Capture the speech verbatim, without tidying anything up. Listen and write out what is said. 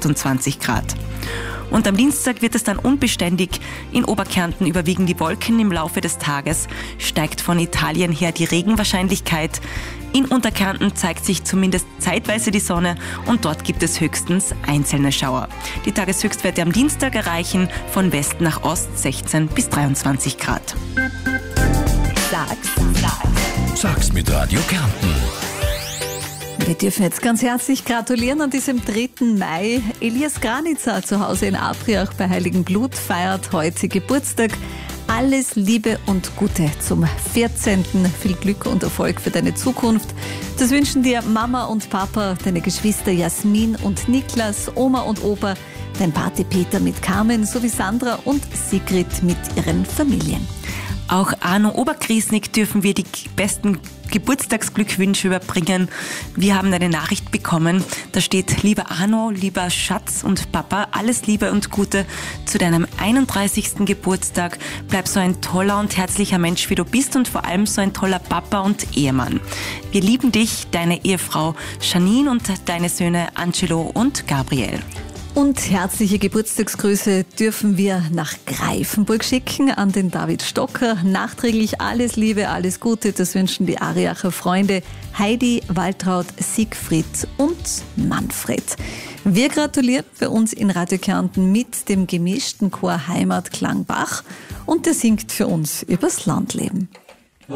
achtundzwanzig Grad. Und am Dienstag wird es dann unbeständig. In Oberkärnten überwiegen die Wolken im Laufe des Tages, steigt von Italien her die Regenwahrscheinlichkeit. In Unterkärnten zeigt sich zumindest zeitweise die Sonne und dort gibt es höchstens einzelne Schauer. Die Tageshöchstwerte am Dienstag erreichen von West nach Ost sechzehn bis dreiundzwanzig Grad. Sag's, sag's. Sag's mit Radio Kärnten. Wir dürfen jetzt ganz herzlich gratulieren an diesem dritten Mai. Elias Granitzer zu Hause in Abriach bei Heiligen Blut feiert heute Geburtstag. Alles Liebe und Gute zum vierzehnten Viel Glück und Erfolg für deine Zukunft. Das wünschen dir Mama und Papa, deine Geschwister Jasmin und Niklas, Oma und Opa, dein Pate Peter mit Carmen sowie Sandra und Sigrid mit ihren Familien. Auch Arno Obergriesnik dürfen wir die besten Geburtstagsglückwünsche überbringen. Wir haben eine Nachricht bekommen, da steht: Lieber Arno, lieber Schatz und Papa, alles Liebe und Gute zu deinem einunddreißigsten Geburtstag. Bleib so ein toller und herzlicher Mensch, wie du bist und vor allem so ein toller Papa und Ehemann. Wir lieben dich, deine Ehefrau Janine und deine Söhne Angelo und Gabriel. Und herzliche Geburtstagsgrüße dürfen wir nach Greifenburg schicken an den David Stocker. Nachträglich alles Liebe, alles Gute, das wünschen die Ariacher Freunde Heidi, Waltraud, Siegfried und Manfred. Wir gratulieren bei uns in Radio Kärnten mit dem gemischten Chor Heimatklang Bach und der singt für uns übers Landleben.